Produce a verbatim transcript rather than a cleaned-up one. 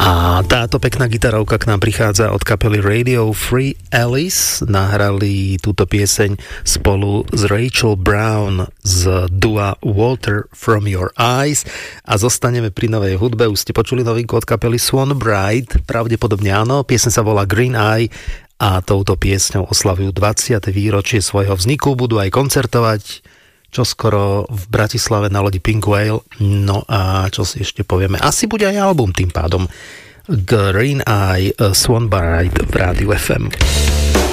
A táto pekná gitarovka k nám prichádza od kapely Radio Free Alice. Nahrali túto pieseň spolu s Rachel Brown z dua Water From Your Eyes a zostaneme pri novej hudbe. Už ste počuli novinku od kapely Swan Bride? Pravdepodobne áno. Pieseň sa volá Green Eye a touto piesňou oslavujú dvadsiate výročie svojho vzniku. Budú aj koncertovať čoskoro v Bratislave na lodi Pink Whale. No a čo si ešte povieme? Asi bude aj album tým pádom. Green Eye, Swan Bride v Rádiu ef em.